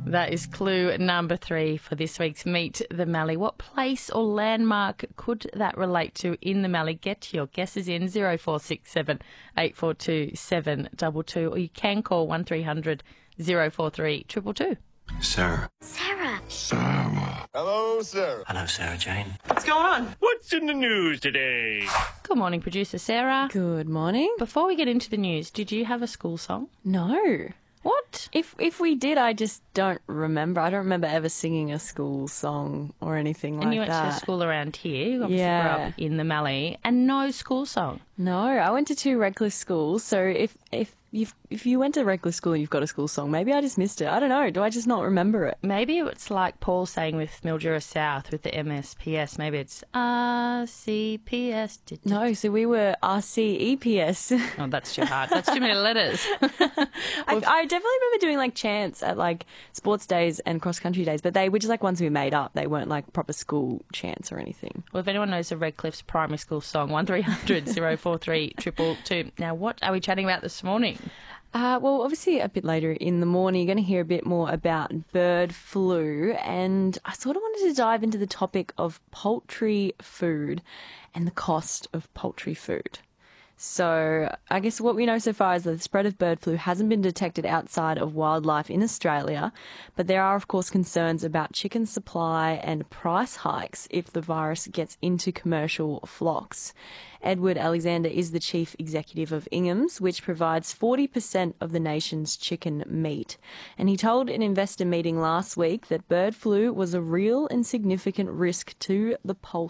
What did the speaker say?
That is clue number 3 for this week's Meet the Mallee. What place or landmark could that relate to in the Mallee? Get your guesses in 0467 842 722, or you can call 1300 043 222. Sarah. Sarah. Sarah. Hello, Sarah. Hello, Sarah Jane. What's going on? What's in the news today? Good morning, producer Sarah. Good morning. Before we get into the news, did you have a school song? No. What? If we did, I just don't remember. I don't remember ever singing a school song or anything like that. And you went to school around here. You obviously Yeah. grew up in the Mallee, and no school song. No, I went to 2 Redcliffe schools, so if you went to Redcliffe school and you've got a school song, maybe I just missed it. I don't know. Do I just not remember it? Maybe it's like Paul saying with Mildura South with the MSPS. Maybe it's RCPS. No, so we were RCEPS. Oh, that's too hard. That's too many letters. I definitely remember doing like chants at like sports days and cross country days, but they were just like ones we made up. They weren't like proper school chants or anything. Well, if anyone knows the Redcliffe's primary school song, 1300 043 222. Now, what are we chatting about this morning? Well, obviously a bit later in the morning, you're going to hear a bit more about bird flu, and I sort of wanted to dive into the topic of poultry food and the cost of poultry food. So I guess what we know so far is that the spread of bird flu hasn't been detected outside of wildlife in Australia, but there are, of course, concerns about chicken supply and price hikes if the virus gets into commercial flocks. Edward Alexander is the chief executive of Ingham's, which provides 40% of the nation's chicken meat. And he told an investor meeting last week that bird flu was a real and significant risk to the poultry